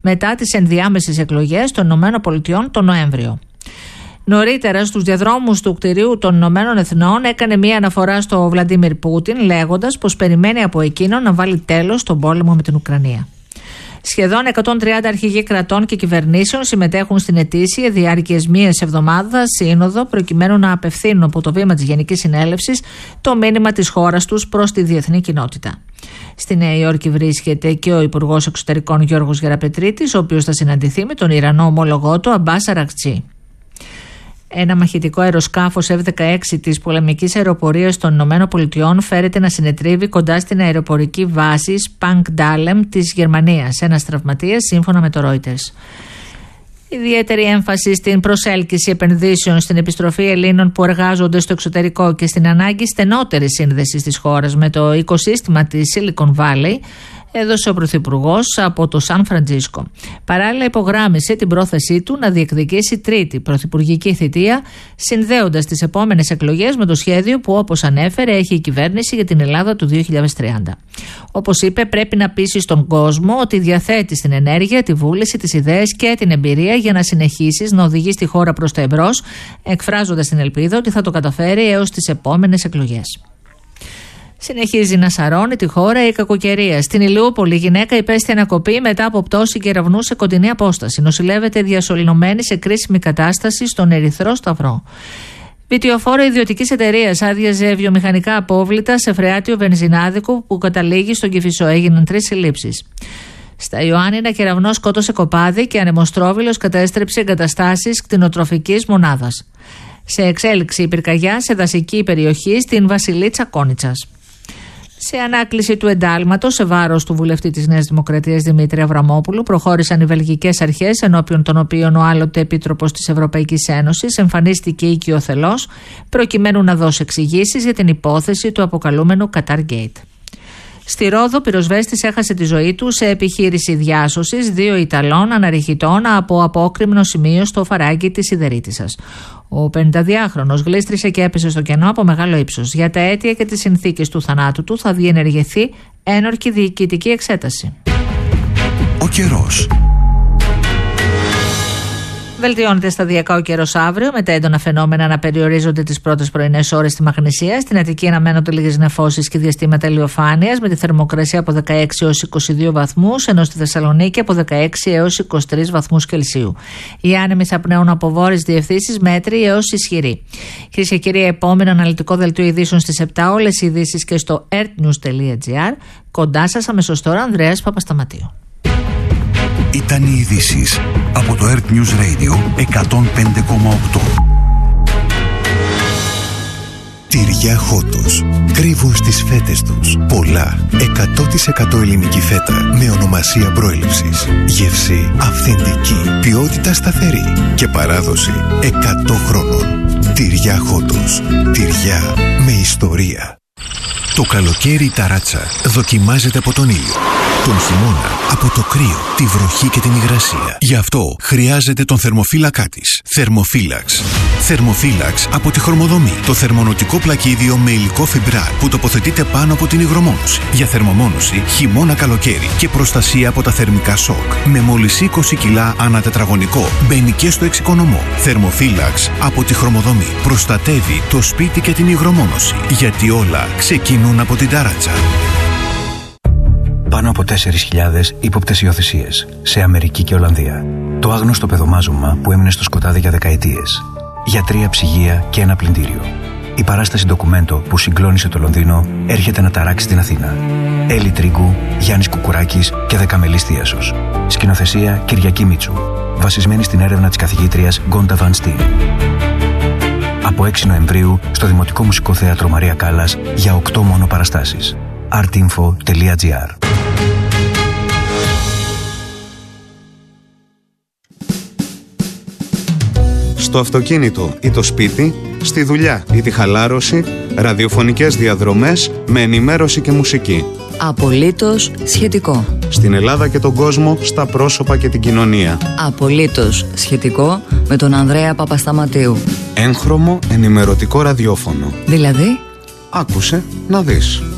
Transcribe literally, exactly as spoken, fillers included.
μετά τις ενδιάμεσες εκλογές των ΗΠΑ τον Νοέμβριο. Νωρίτερα, στους διαδρόμους του κτηρίου των Ηνωμένων Εθνών έκανε μία αναφορά στο Βλαντίμιρ Πούτιν, λέγοντας πως περιμένει από εκείνον να βάλει τέλος στον πόλεμο με την Ουκρανία. Σχεδόν εκατόν τριάντα αρχηγοί κρατών και κυβερνήσεων συμμετέχουν στην ετήσια διάρκειας μίας εβδομάδας σύνοδο, προκειμένου να απευθύνουν από το βήμα της Γενικής Συνέλευσης το μήνυμα της χώρας τους προς τη διεθνή κοινότητα. Στη Νέα Υόρκη βρίσκεται και ο Υπουργός Εξωτερικών Γιώργος Γεραπετρίτης, ο οποίος θα συναντηθεί με τον Ιρανό ομόλογό του Αμπάς Αρακτσί. Ένα μαχητικό αεροσκάφος εφ δεκαέξι της πολεμικής αεροπορίας των ΗΠΑ φέρεται να συνετρίβει κοντά στην αεροπορική βάση Spangdahlem της Γερμανίας. Ένας τραυματίας, σύμφωνα με το Reuters. Ιδιαίτερη έμφαση στην προσέλκυση επενδύσεων, στην επιστροφή Ελλήνων που εργάζονται στο εξωτερικό και στην ανάγκη στενότερης σύνδεσης της χώρας με το οικοσύστημα της Silicon Valley έδωσε ο Πρωθυπουργός από το Σαν Φραντζίσκο. Παράλληλα, υπογράμμισε την πρόθεσή του να διεκδικήσει τρίτη πρωθυπουργική θητεία, συνδέοντας τις επόμενες εκλογές με το σχέδιο που, όπως ανέφερε, έχει η κυβέρνηση για την Ελλάδα του δύο χιλιάδες τριάντα. Όπως είπε, πρέπει να πείσει στον κόσμο ότι διαθέτει την ενέργεια, τη βούληση, τις ιδέες και την εμπειρία για να συνεχίσεις να οδηγείς τη χώρα προς τα εμπρός, εκφράζοντας την ελπίδα ότι θα το καταφέρει έως τις επόμενες εκλογές. Συνεχίζει να σαρώνει τη χώρα η κακοκαιρία. Στην Ηλιούπολη, η γυναίκα υπέστη ανακοπή μετά από πτώση κεραυνού σε κοντινή απόσταση. Νοσηλεύεται διασωληνωμένη σε κρίσιμη κατάσταση στον Ερυθρό Σταυρό. Βιτιοφόρο ιδιωτικής εταιρείας άδειαζε βιομηχανικά απόβλητα σε φρεάτιο βενζινάδικο που καταλήγει στον Κηφισό. Έγιναν τρεις συλλήψεις. Στα Ιωάννινα, κεραυνός σκότωσε κοπάδι και ανεμοστρόβιλος κατέστρεψε εγκαταστάσεις κτηνοτροφικής μονάδας. Σε εξέλιξη η πυρκαγιά σε δασική περιοχή στην Βασιλίτσα Κόνιτσας. Σε ανάκληση του εντάλματος σε βάρος του βουλευτή της Νέας Δημοκρατίας Δημήτρη Αβραμόπουλου προχώρησαν οι βελγικές αρχές, ενώπιον των οποίων ο άλλοτε επίτροπος της Ευρωπαϊκής Ένωσης εμφανίστηκε οικειοθελώς, προκειμένου να δώσει εξηγήσεις για την υπόθεση του αποκαλούμενου Qatargate. Στη Ρόδο, πυροσβέστης έχασε τη ζωή του σε επιχείρηση διάσωσης δύο Ιταλών αναρριχητών από απόκρημνο σημείο στο φαράγγι της Σιδερίτισσας. Ο πενηνταδυάχρονος γλίστρισε και έπεσε στο κενό από μεγάλο ύψος. Για τα αίτια και τις συνθήκες του θανάτου του θα διενεργηθεί ένορκη διοικητική εξέταση. Ο καιρός. Βελτιώνεται σταδιακά ο καιρός αύριο, με τα έντονα φαινόμενα να περιορίζονται τις πρώτες πρωινές ώρες στη Μαγνησία. Στην Αττική αναμένονται λίγες νεφώσεις και διαστήματα ηλιοφάνειας, με τη θερμοκρασία από δεκαέξι έως είκοσι δύο βαθμούς, ενώ στη Θεσσαλονίκη από δεκαέξι έως είκοσι τρεις βαθμούς Κελσίου. Οι άνεμοι θα πνέουν από βόρειες διευθύνσεις μέτρη έως ισχυρή. Κυρίες και κύριοι, επόμενο αναλυτικό δελτίο ειδήσεων στις επτά. Όλες οι ειδήσεις και στο ertnews τελεία gr. Κοντά σας αμέσως τώρα, Ανδρέας Παπασταματίου. Ήταν οι ειδήσεις από το Earth News Radio εκατόν πέντε κόμμα οκτώ. Τυριά Χότος. Κρύβουν στις φέτες τους πολλά. εκατό τοις εκατό ελληνική φέτα με ονομασία προέλευσης. Γεύση αυθεντική. Ποιότητα σταθερή. Και παράδοση εκατό χρόνων. Τυριά Χότος. Τυριά με ιστορία. Το καλοκαίρι η ταράτσα δοκιμάζεται από τον ήλιο. Τον χειμώνα από το κρύο, τη βροχή και την υγρασία. Γι' αυτό χρειάζεται τον θερμοφύλακά της. Θερμοφύλαξ. Θερμοφύλαξ από τη Χρωμοδομή. Το θερμονοτικό πλακίδιο με υλικό φιμπράρ που τοποθετείται πάνω από την υγρομόνωση. Για θερμομόνωση χειμώνα καλοκαίρι και προστασία από τα θερμικά σοκ. Με μόλις είκοσι κιλά ανά τετραγωνικό. Μπαίνει και στο εξοικονομό. Θερμοφύλαξ από τη Χρωμοδομή. Προστατεύει το σπίτι και την υγρομόνωση. Γιατί όλα ξεκινούν από την ταράτσα. Πάνω από τέσσερις χιλιάδες ύποπτες υιοθεσίες σε Αμερική και Ολλανδία. Το άγνωστο παιδομάζωμα που έμεινε στο σκοτάδι για δεκαετίες. Γιατρία, ψυγεία και ένα πλυντήριο. Η παράσταση ντοκουμέντο που συγκλώνησε το Λονδίνο έρχεται να ταράξει την Αθήνα. Έλλη Τρίγκου, Γιάννης Κουκουράκης και Δεκαμελής Θίασος. Σκηνοθεσία Κυριακή Μίτσου. Βασισμένη στην έρευνα της καθηγήτριας Γκόντα Βαν Στίν. Από έξι Νοεμβρίου στο Δημοτικό Μουσικό Θέατρο Μαρία Κάλλας για οκτώ μόνο παραστάσεις. artinfo τελεία gr. Στο αυτοκίνητο ή το σπίτι, στη δουλειά ή τη χαλάρωση, ραδιοφωνικές διαδρομές με ενημέρωση και μουσική. Απολύτως σχετικό. Στην Ελλάδα και τον κόσμο, στα πρόσωπα και την κοινωνία. Απολύτως σχετικό με τον Ανδρέα Παπασταματίου. Έγχρωμο ενημερωτικό ραδιόφωνο. Δηλαδή? Άκουσε να δεις.